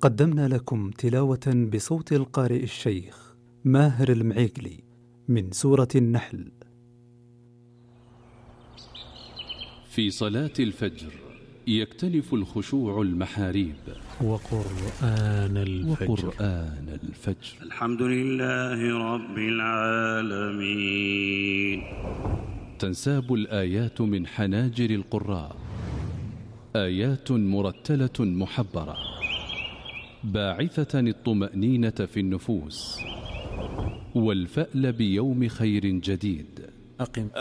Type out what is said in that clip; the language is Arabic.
قدمنا لكم تلاوة بصوت القارئ الشيخ ماهر المعيقلي من سورة النحل. في صلاة الفجر يكتنف الخشوع المحاريب. وقرآن الفجر. الحمد لله رب العالمين. تنساب الآيات من حناجر القراء، آيات مرتلة محبرة باعثة الطمأنينة في النفوس والفأل بيوم خير جديد.